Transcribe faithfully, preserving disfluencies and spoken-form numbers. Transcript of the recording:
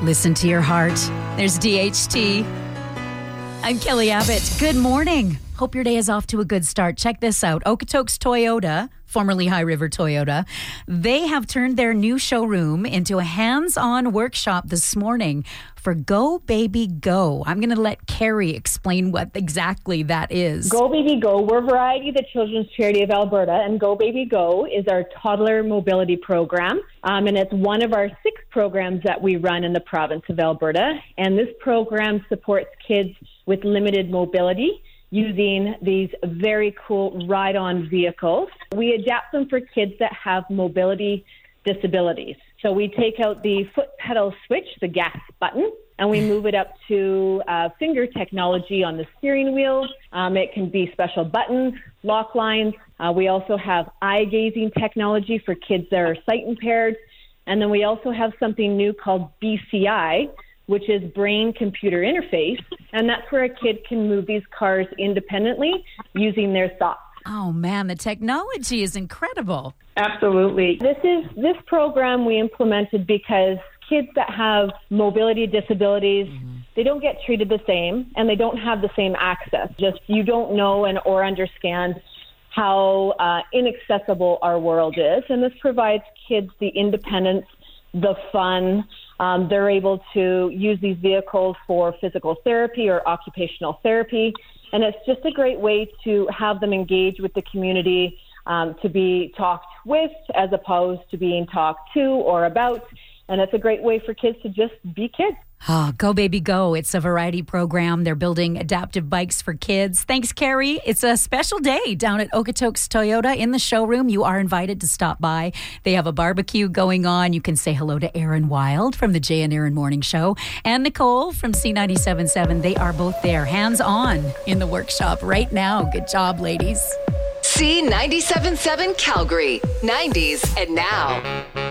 Listen to your heart. There's D H T. I'm Kelly Abbott. Good morning. Hope your day is off to a good start. Check this out. Okotoks Toyota, formerly High River Toyota, they have turned their new showroom into a hands-on workshop this morning for Go Baby Go. I'm going to let Carrie explain what exactly that is. Go Baby Go, we're Variety, the children's charity of Alberta, and Go Baby Go is our toddler mobility program, um, and it's one of our six programs that we run in the province of Alberta, and this program supports kids with limited mobility using these very cool ride-on vehicles. We adapt them for kids that have mobility disabilities. So we take out the foot pedal switch, the gas button, and we move it up to uh, finger technology on the steering wheel. Um, it can be special buttons, lock lines. Uh, we also have eye-gazing technology for kids that are sight impaired. And then we also have something new called B C I, which is brain-computer interface, and that's where a kid can move these cars independently using their thoughts. Oh, man, the technology is incredible. Absolutely. This is this program we implemented because kids that have mobility disabilities, mm-hmm. they don't get treated the same, and they don't have the same access. Just you don't know and or understand how uh, inaccessible our world is, and this provides kids the independence, the fun. Um, they're able to use these vehicles for physical therapy or occupational therapy. And it's just a great way to have them engage with the community, um, to be talked with as opposed to being talked to or about. And it's a great way for kids to just be kids. Oh, Go Baby Go. It's a variety program. They're building adaptive bikes for kids. Thanks, Carrie. It's a special day down at Okotoks Toyota in the showroom. You are invited to stop by. They have a barbecue going on. You can say hello to Aaron Wild from the Jay and Aaron Morning Show and Nicole from C ninety-seven point seven. They are both there, hands-on in the workshop right now. Good job, ladies. C ninety-seven point seven Calgary, nineties and now.